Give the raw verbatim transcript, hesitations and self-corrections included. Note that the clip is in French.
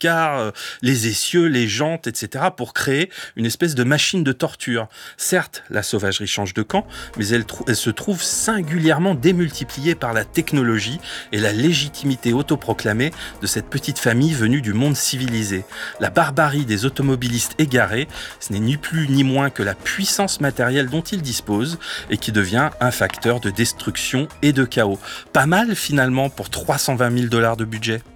car, euh, les essieux, les jantes, et cetera, pour créer une espèce de machine de torture. Certes, la sauvagerie change de camp, mais elle, trou- elle se trouve singulièrement démultipliée par la technologie et la légitimité autoproclamée de cette petite famille venue du monde civilisé. La barbarie des automobilistes égarés, ce n'est ni plus ni moins que la puissance matérielle dont ils disposent et qui devient un facteur de destruction et de chaos. Pas mal finalement pour trois cent vingt mille dollars de budget.